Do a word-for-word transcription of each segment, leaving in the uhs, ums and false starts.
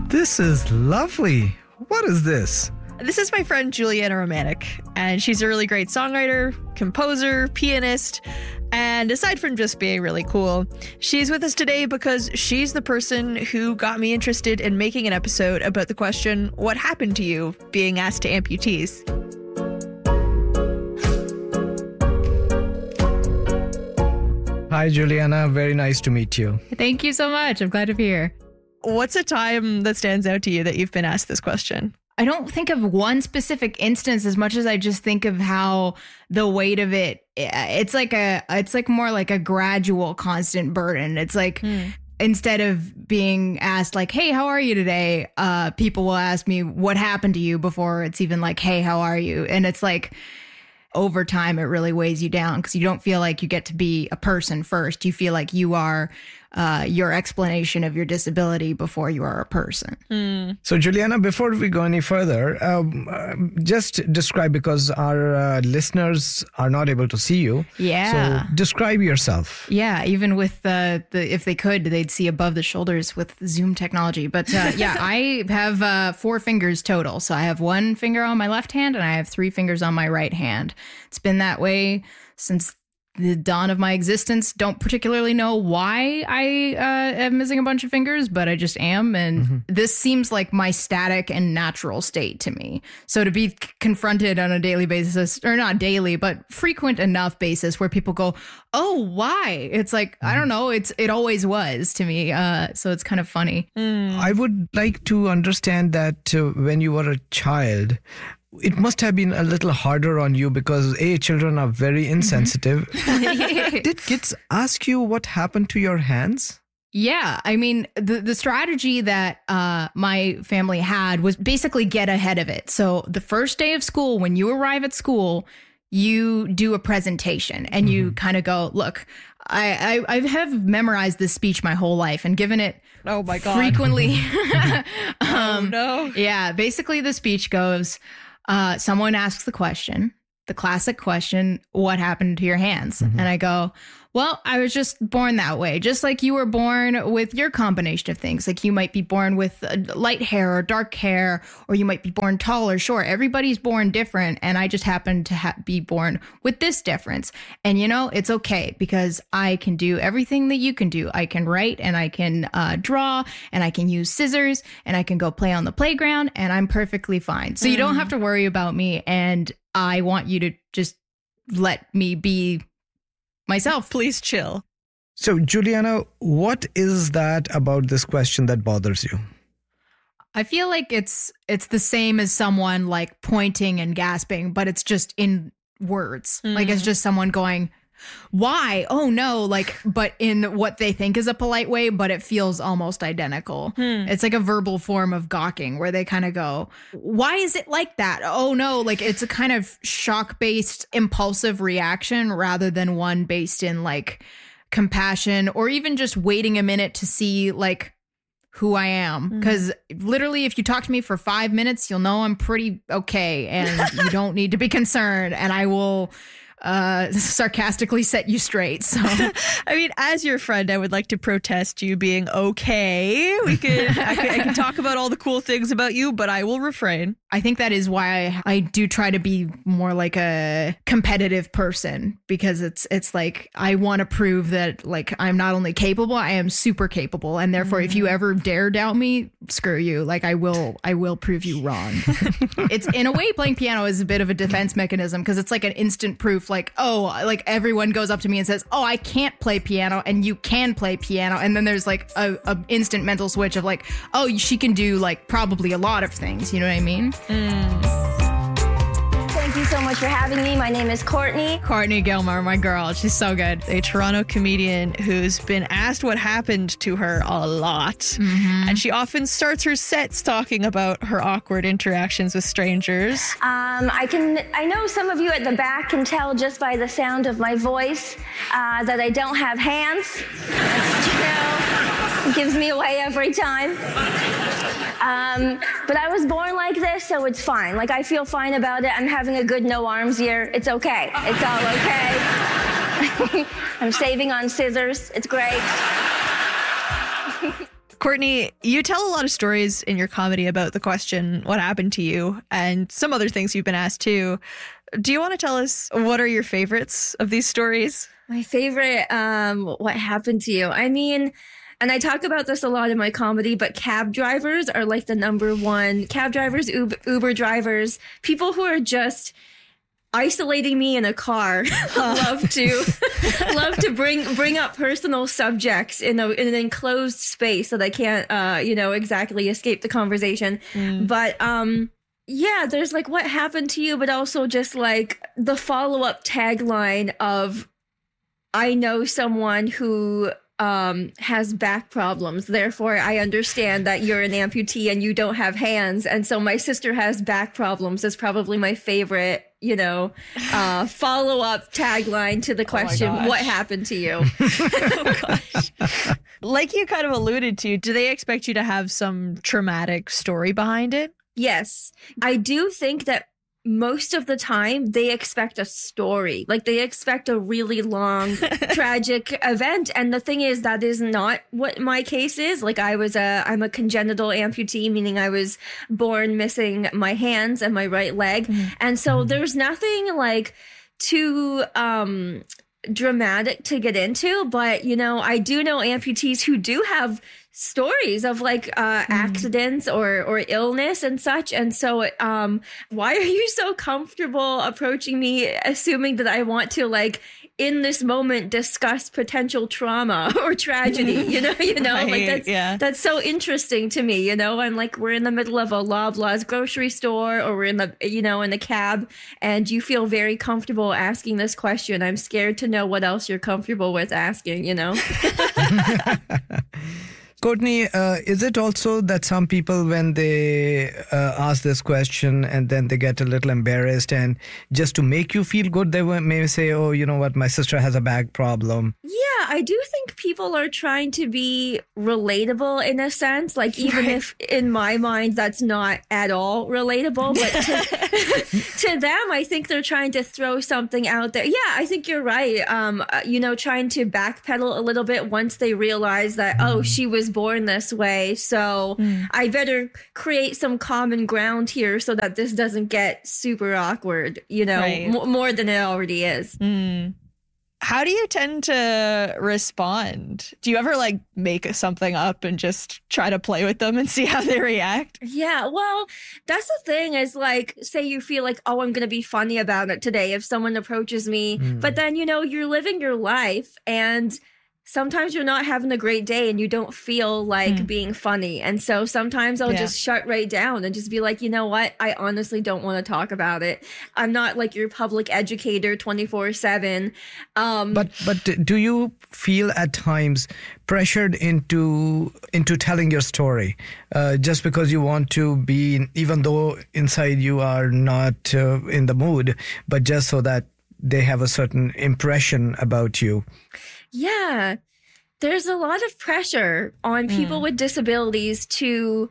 This is lovely. What is this? This is my friend Juliana Romanek, and she's a really great songwriter, composer, pianist, and aside from just being really cool, she's with us today because she's the person who got me interested in making an episode about the question, what happened to you, being asked to amputees? Hi, Juliana. Very nice to meet you. Thank you so much. I'm glad to be here. What's a time that stands out to you that you've been asked this question? I don't think of one specific instance as much as I just think of how the weight of it, it's like a, it's like more like a gradual constant burden. It's like, mm. instead of being asked like, hey, how are you today? Uh, people will ask me what happened to you before it's even like, hey, how are you? And it's like, over time, it really weighs you down because you don't feel like you get to be a person first. You feel like you are uh, your explanation of your disability before you are a person. Mm. So, Juliana, before we go any further, um, uh, just describe, because our uh, listeners are not able to see you. Yeah. So describe yourself. Yeah. Even with the, the if they could, they'd see above the shoulders with Zoom technology. But uh, yeah, I have uh, four fingers total. So I have one finger on my left hand and I have three fingers on my right hand. It's been that way since the dawn of my existence. Don't particularly know why I uh, am missing a bunch of fingers, but I just am. And mm-hmm. this seems like my static and natural state to me. So to be confronted on a daily basis, or not daily, but frequent enough basis where people go, oh, why? It's like, mm-hmm. I don't know. It's It always was to me. Uh, so it's kind of funny. Mm. I would like to understand that uh, when you were a child, it must have been a little harder on you because, A, children are very insensitive. Mm-hmm. Did kids ask you what happened to your hands? Yeah. I mean, the, the strategy that uh, my family had was basically get ahead of it. So the first day of school, when you arrive at school, you do a presentation and mm-hmm. you kind of go, look, I, I, I have memorized this speech my whole life and given it oh my God. frequently. um, oh, no. Yeah. Basically, the speech goes, Uh, someone asks the question, the classic question, what happened to your hands? Mm-hmm. And I go, well, I was just born that way, just like you were born with your combination of things. Like you might be born with light hair or dark hair, or you might be born tall or short. Everybody's born different. And I just happen to ha- be born with this difference. And, you know, it's okay because I can do everything that you can do. I can write and I can uh, draw and I can use scissors and I can go play on the playground and I'm perfectly fine. So mm. you don't have to worry about me. And I want you to just let me be myself. Please chill. So, Juliana, what is that about this question that bothers you? I feel like it's it's the same as someone like pointing and gasping, but it's just in words. Mm. Like it's just someone going, why? Oh, no. Like, but in what they think is a polite way, but it feels almost identical. Hmm. It's like a verbal form of gawking where they kind of go, why is it like that? Oh, no. Like it's a kind of shock based impulsive reaction rather than one based in like compassion or even just waiting a minute to see like who I am. Because mm-hmm. literally, if you talk to me for five minutes, you'll know I'm pretty okay and you don't need to be concerned. And I will uh sarcastically set you straight. So I mean, as your friend, I would like to protest you being okay. We could I, could I can talk about all the cool things about you, but I will refrain. I think that is why I, I do try to be more like a competitive person, because it's it's like I want to prove that like I'm not only capable, I am super capable, and therefore mm-hmm. if you ever dare doubt me, screw you. Like I will I will prove you wrong. It's in a way, playing piano is a bit of a defense mechanism because it's like an instant proof. Like, oh, like everyone goes up to me and says, oh, I can't play piano and you can play piano. And then there's like a, a instant mental switch of like, oh, she can do like probably a lot of things. You know what I mean? Mm. Thank you so much for having me. My name is Courtney. Courtney Gilmore, my girl. She's so good. A Toronto comedian who's been asked what happened to her a lot. Mm-hmm. And she often starts her sets talking about her awkward interactions with strangers. Um, I can. I know some of you at the back can tell just by the sound of my voice uh, that I don't have hands. That's, you know, it gives me away every time. Um, but I was born like this, so it's fine. Like, I feel fine about it. I'm having a good no arms year. It's okay. It's all okay. I'm saving on scissors. It's great. Courtney, you tell a lot of stories in your comedy about the question, what happened to you, and some other things you've been asked too. Do you want to tell us what are your favorites of these stories? My favorite, um, what happened to you? I mean, and I talk about this a lot in my comedy, but cab drivers are like the number one. Cab drivers, Uber, Uber drivers, people who are just isolating me in a car. love to love to bring bring up personal subjects in, a, in an enclosed space so that I can't, uh, you know, exactly escape the conversation. Mm. But um, yeah, there's like what happened to you, but also just like the follow up tagline of I know someone who um has back problems, therefore I understand that you're an amputee and you don't have hands, and so my sister has back problems is probably my favorite, you know, uh follow-up tagline to the question, oh what happened to you? Oh gosh. Like you kind of alluded to, do they expect you to have some traumatic story behind it? Yes. I do think that most of the time they expect a story, like they expect a really long tragic event. And the thing is, that is not what my case is. Like I was a, I'm a congenital amputee, meaning I was born missing my hands and my right leg. Mm-hmm. And so there's nothing like too, um, dramatic to get into, but you know, I do know amputees who do have stories of like uh mm. accidents or or illness and such. And so um why are you so comfortable approaching me assuming that I want to like in this moment discuss potential trauma or tragedy, you know, you know, right, like that's yeah. that's so interesting to me, you know. I'm like, we're in the middle of a Loblaws grocery store, or we're in the, you know, in the cab, and you feel very comfortable asking this question. I'm scared to know what else you're comfortable with asking, you know. Courtney, uh, is it also that some people, when they uh, ask this question and then they get a little embarrassed, and just to make you feel good, they may say, oh, you know what, my sister has a back problem? Yeah, I do think people are trying to be relatable in a sense, like even right. if in my mind that's not at all relatable, but to, to them, I think they're trying to throw something out there. Yeah, I think you're right. Um, you know, trying to backpedal a little bit once they realize that, oh, she was born this way, so mm. I better create some common ground here so that this doesn't get super awkward, you know, right. m- more than it already is. Mm. How do you tend to respond? Do you ever like make something up and just try to play with them and see how they react? Yeah, well, that's the thing is like, say you feel like, oh, I'm going to be funny about it today if someone approaches me, mm. but then, you know, you're living your life and sometimes you're not having a great day and you don't feel like mm. being funny. And so sometimes I'll yeah. just shut right down and just be like, you know what? I honestly don't want to talk about it. I'm not like your public educator twenty-four seven. Um, but but do you feel at times pressured into into telling your story uh, just because you want to be, even though inside you are not uh, in the mood, but just so that they have a certain impression about you? Yeah, there's a lot of pressure on people mm. with disabilities to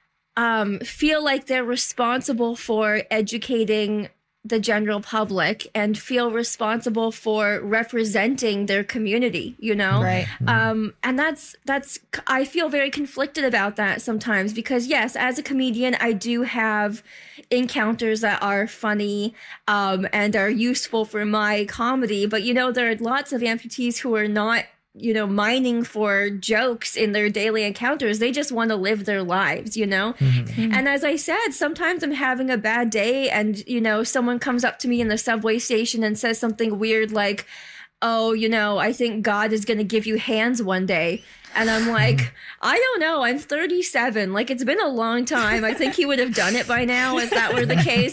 um, feel like they're responsible for educating the general public and feel responsible for representing their community, you know? Right. Um, and that's, that's, I feel very conflicted about that sometimes because yes, as a comedian, I do have encounters that are funny, um, and are useful for my comedy. But, you know, there are lots of amputees who are not, you know, mining for jokes in their daily encounters. They just want to live their lives, you know? Mm-hmm. And as I said, sometimes I'm having a bad day and, you know, someone comes up to me in the subway station and says something weird like, oh, you know, I think God is going to give you hands one day. And I'm like, I don't know. I'm thirty-seven. Like, it's been a long time. I think he would have done it by now if that were the case.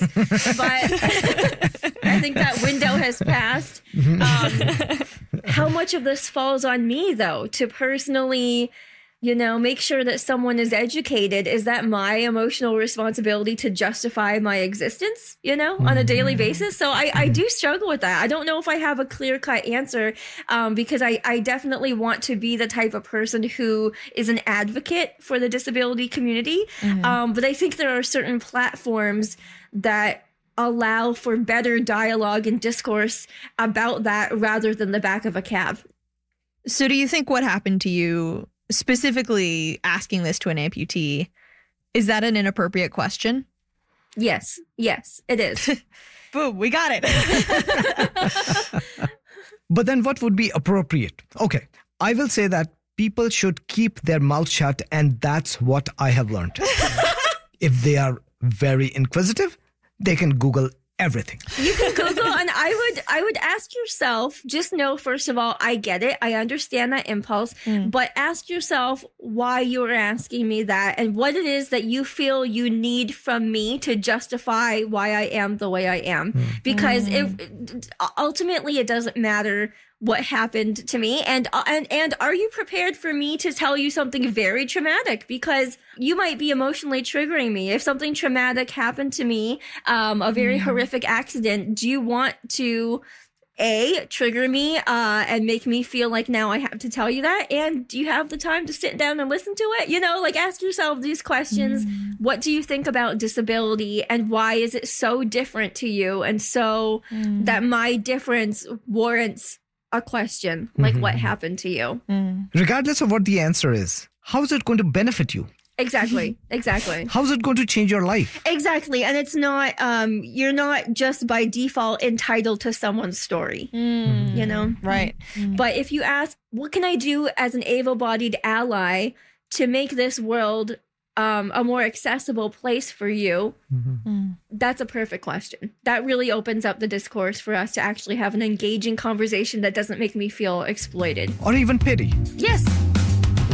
But I think that window has passed. Um, how much of this falls on me, though, to personally, you know, make sure that someone is educated? Is that my emotional responsibility to justify my existence, you know, on a daily basis? So I, I do struggle with that. I don't know if I have a clear cut answer, um, because I, I definitely want to be the type of person who is an advocate for the disability community. Mm-hmm. Um, but I think there are certain platforms that allow for better dialogue and discourse about that rather than the back of a cab. So do you think what happened to you specifically asking this to an amputee, is that an inappropriate question? Yes. Yes, it is. Boom, we got it. But then what would be appropriate? Okay, I will say that people should keep their mouth shut, and that's what I have learned. If they are very inquisitive, they can Google everything. You can Google, and I would I would ask yourself, just know, first of all, I get it. I understand that impulse, mm. but ask yourself why you're asking me that and what it is that you feel you need from me to justify why I am the way I am. Mm. Because mm. if ultimately it doesn't matter what happened to me, and and and are you prepared for me to tell you something very traumatic? Because you might be emotionally triggering me. If something traumatic happened to me, um, a very mm. horrific accident, do you want to A, trigger me uh, and make me feel like now I have to tell you that? And do you have the time to sit down and listen to it? You know, like ask yourself these questions. Mm. What do you think about disability, and why is it so different to you? And so mm. that my difference warrants a question, like mm-hmm. what happened to you? Mm. Regardless of what the answer is, how is it going to benefit you? Exactly. Exactly. How is it going to change your life? Exactly. And it's not, um, you're not just by default entitled to someone's story, mm. you know? Right. Mm. But if you ask, what can I do as an able-bodied ally to make this world um, a more accessible place for you? Mm-hmm. Mm. That's a perfect question. That really opens up the discourse for us to actually have an engaging conversation that doesn't make me feel exploited. Or even pity. Yes.